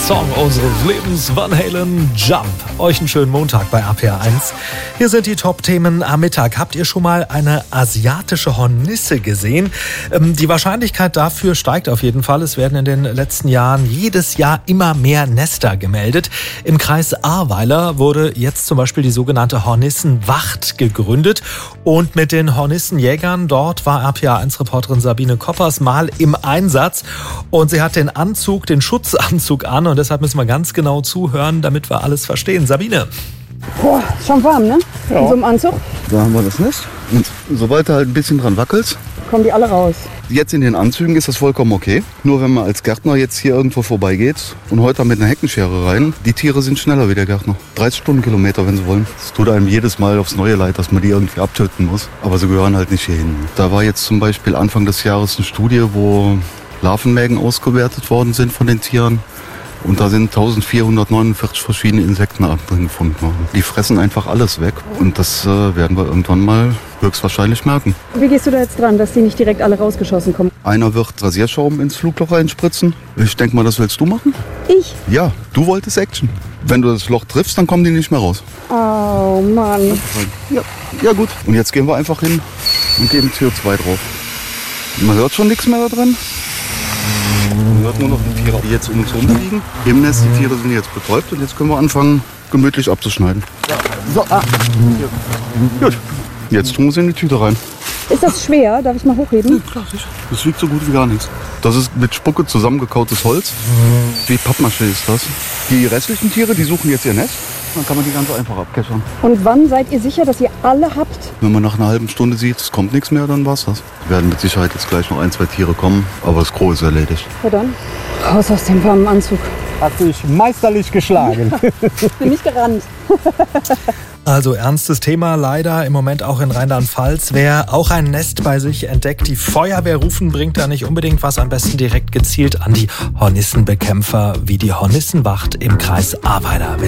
Song unseres Lebens, Van Halen, Jump. Euch einen schönen Montag bei APR1. Hier sind die Top-Themen am Mittag. Habt ihr schon mal eine asiatische Hornisse gesehen? Die Wahrscheinlichkeit dafür steigt auf jeden Fall. Es werden in den letzten Jahren jedes Jahr immer mehr Nester gemeldet. Im Kreis Ahrweiler wurde jetzt zum Beispiel die sogenannte Hornissenwacht gegründet. Und mit den Hornissenjägern dort war APR1-Reporterin Sabine Koppers mal im Einsatz. Und sie hat den Schutzanzug an. Und deshalb müssen wir ganz genau zuhören, damit wir alles verstehen. Sabine. Boah, schon warm, ne? Ja. In so einem Anzug Da haben wir das Nest. Und sobald du halt ein bisschen dran wackelst, kommen die alle raus. jetzt in den Anzügen ist das vollkommen okay. Nur wenn man als Gärtner jetzt hier irgendwo vorbeigeht und heute mit einer Heckenschere rein, die Tiere sind schneller wie der Gärtner. 30 Stundenkilometer, wenn sie wollen. Es tut einem jedes Mal aufs Neue leid, dass man die irgendwie abtöten muss. Aber sie gehören halt nicht hierhin. Da war jetzt zum Beispiel Anfang des Jahres eine Studie, wo Larvenmägen ausgewertet worden sind von den Tieren. Und da sind 1449 verschiedene Insektenarten drin gefunden worden. Die fressen einfach alles weg. Und das werden wir irgendwann mal höchstwahrscheinlich merken. Wie gehst du da jetzt dran, dass die nicht direkt alle rausgeschossen kommen? Einer wird Rasierschaum ins Flugloch reinspritzen. Ich denke mal, das willst du machen? Ich? Ja, du wolltest Action. Wenn du das Loch triffst, dann kommen die nicht mehr raus. Oh Mann. Ja gut. Und jetzt gehen wir einfach hin und geben CO2 drauf. Man hört schon nichts mehr da drin. Man hört nur noch die Tiere, die jetzt um uns herum liegen. Im Nest, die Tiere sind jetzt betäubt und jetzt können wir anfangen, gemütlich abzuschneiden. So, Gut, jetzt tun wir sie in die Tüte rein. Ist das schwer? Darf ich mal hochheben? Klar, sicher. Das wiegt so gut wie gar nichts. Das ist mit Spucke zusammengekautes Holz. Wie Pappmaché ist das. Die restlichen Tiere, die suchen jetzt ihr Nest. Dann kann man die ganz einfach abkeschern. Und wann seid ihr sicher, dass ihr alle habt? Wenn man nach einer halben Stunde sieht, es kommt nichts mehr, dann war's das. Es werden mit Sicherheit jetzt gleich noch 1, 2 Tiere kommen, aber das Gros ist erledigt. Ja dann, raus aus dem warmen Anzug. Hat sich meisterlich geschlagen. Bin nicht gerannt. Also ernstes Thema leider im Moment auch in Rheinland-Pfalz. Wer auch ein Nest bei sich entdeckt, die Feuerwehr rufen, bringt da nicht unbedingt was. Am besten direkt gezielt an die Hornissenbekämpfer wie die Hornissenwacht im Kreis Ahrweiler.